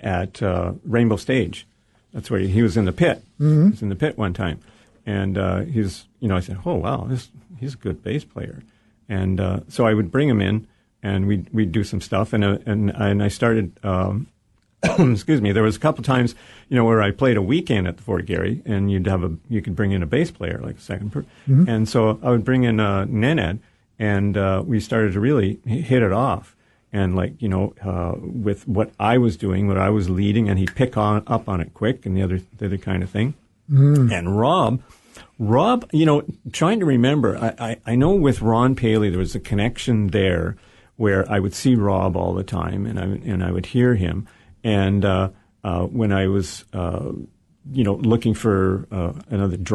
at Rainbow Stage. That's where he was in the pit. Mm-hmm. He was in the pit one time. And he's, I said, oh, wow, he's a good bass player. And so I would bring him in, and we'd do some stuff. And I started, excuse me, there was a couple times, where I played a weekend at the Fort Garry, and you could bring in a bass player, like a second person. Mm-hmm. And so I would bring in Nenad, and we started to really hit it off. And with what I was doing, what I was leading, and he'd pick up on it quick, and the other kind of thing. Mm. And Rob, trying to remember, I know with Ron Paley there was a connection there where I would see Rob all the time, and I would hear him. And when I was, looking for another